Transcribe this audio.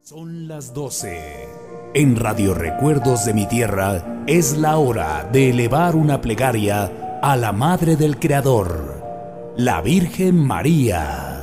Son las 12. En Radio Recuerdos de mi Tierra es la hora de elevar una plegaria a la Madre del Creador, la Virgen María.